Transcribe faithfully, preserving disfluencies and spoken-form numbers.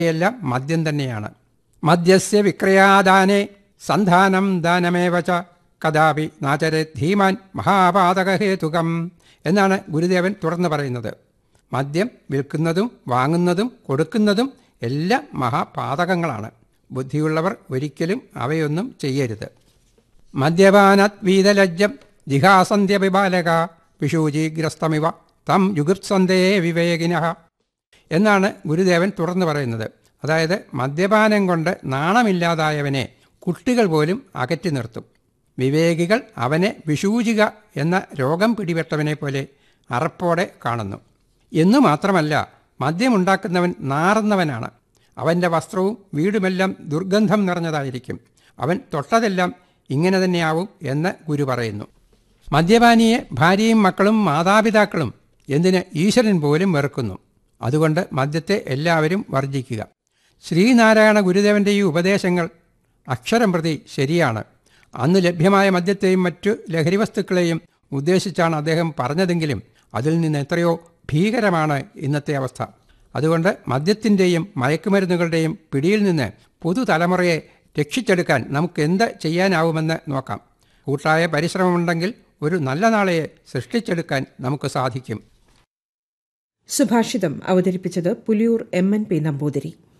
എല്ലാം മദ്യം തന്നെയാണ്. മദ്യസ്യ വിക്രയാദാനേ സന്ധാനം ദാനമേവച കദാപി നാചരെ ധീമാൻ മഹാപാതകഹേതുകം എന്നാണ് ഗുരുദേവൻ തുറന്നു പറയുന്നത്. മദ്യം വിൽക്കുന്നതും വാങ്ങുന്നതും കൊടുക്കുന്നതും എല്ലാം മഹാപാതകങ്ങളാണ്. ബുദ്ധിയുള്ളവർ ഒരിക്കലും അവയൊന്നും ചെയ്യരുത്. മദ്യപാനാത് വീതലജ്ജം ജിഹാസന്ധ്യപിബാലക പിശൂചീഗ്രസ്തമിവ തം യുഗുപ്സന്തേ വിവേകിനഃ എന്നാണ് ഗുരുദേവൻ തുറന്നു പറയുന്നത്. അതായത് മദ്യപാനം കൊണ്ട് നാണമില്ലാതായവനെ കുട്ടികൾ പോലും അകറ്റി നിർത്തും. വിവേകികൾ അവനെ വിഷൂചിക എന്ന രോഗം പിടിപെട്ടവനെ പോലെ അറപ്പോടെ കാണുന്നു. എന്നു മാത്രമല്ല, മദ്യമുണ്ടാക്കുന്നവൻ നാറുന്നവനാണ്. അവൻ്റെ വസ്ത്രവും വീടുമെല്ലാം ദുർഗന്ധം നിറഞ്ഞതായിരിക്കും. അവൻ തൊട്ടതെല്ലാം ഇങ്ങനെ തന്നെയാവും എന്ന് ഗുരു പറയുന്നു. മദ്യപാനിയെ ഭാര്യയും മക്കളും മാതാപിതാക്കളും എന്തിന് ഈശ്വരൻ പോലും വെറുക്കുന്നു. അതുകൊണ്ട് മദ്യത്തെ എല്ലാവരും വർജിക്കുക. ശ്രീനാരായണ ഗുരുദേവൻ്റെ ഈ ഉപദേശങ്ങൾ അക്ഷരം പ്രതി ശരിയാണ്. അന്ന് ലഭ്യമായ മദ്യത്തെയും മറ്റു ലഹരി വസ്തുക്കളെയും ഉദ്ദേശിച്ചാണ് അദ്ദേഹം പറഞ്ഞതെങ്കിലും അതിൽ നിന്ന് എത്രയോ ഭീകരമാണ് ഇന്നത്തെ അവസ്ഥ. അതുകൊണ്ട് മദ്യത്തിൻ്റെയും മയക്കുമരുന്നുകളുടെയും പിടിയിൽ നിന്ന് പുതുതലമുറയെ രക്ഷിച്ചെടുക്കാൻ നമുക്ക് എന്ത് ചെയ്യാനാവുമെന്ന് നോക്കാം. കൂട്ടായ പരിശ്രമമുണ്ടെങ്കിൽ ഒരു നല്ല നാളെ സൃഷ്ടിച്ചെടുക്കാൻ നമുക്ക് സാധിക്കും. സുഭാഷിതം അവതരിപ്പിച്ചത് Puliyur M N P Namboothiri.